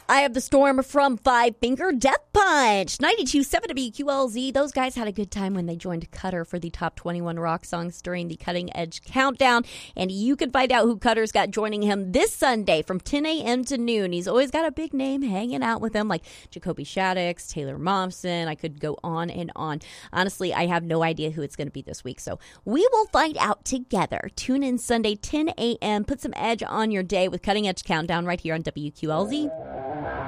I have the storm from Five Finger Death Punch. 92.7 WQLZ. Those guys had a good time when they joined Cutter for the top 21 rock songs during the Cutting Edge Countdown. And you can find out who Cutter's got joining him this Sunday from 10 a.m. to noon. He's always got a big name hanging out with him, like Jacoby Shaddix, Taylor Momsen. I could go on and on. Honestly, I have no idea who it's going to be this week. So we will find out together. Tune in Sunday, 10 a.m. Put some edge on your day with Cutting Edge Countdown right here on WQLZ.